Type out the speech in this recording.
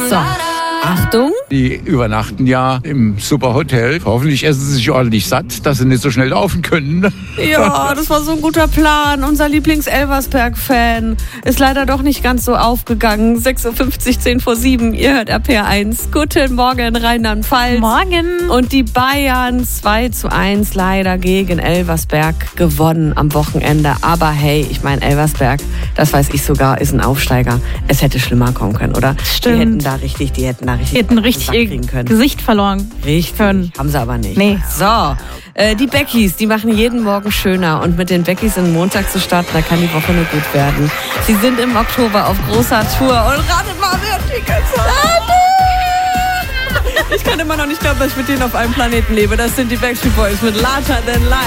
So, Achtung. Die übernachten ja im Superhotel. Hoffentlich essen sie sich ordentlich satt, dass sie nicht so schnell laufen können. Ja, das war so ein guter Plan. Unser Lieblings-Elversberg-Fan ist leider doch nicht ganz so aufgegangen. 6.50 Uhr, 10 vor 7. Ihr hört RPR1. Guten Morgen, Rheinland-Pfalz. Morgen. Und die Bayern 2:1 leider gegen Elversberg gewonnen am Wochenende. Aber hey, ich meine, Elversberg, das weiß ich sogar, ist ein Aufsteiger. Es hätte schlimmer kommen können, oder? Stimmt. Die hätten richtig ihr Gesicht verloren. Richtig, können. haben sie aber nicht. Nee. So, die Beckys, die machen jeden Morgen schöner. Und mit den Beckys in den Montag zu starten, da kann die Woche nur gut werden. Sie sind im Oktober auf großer Tour. Und ratet mal, wer Tickets hat. Ich kann immer noch nicht glauben, dass ich mit denen auf einem Planeten lebe. Das sind die Backstreet Boys mit Larger Than Life.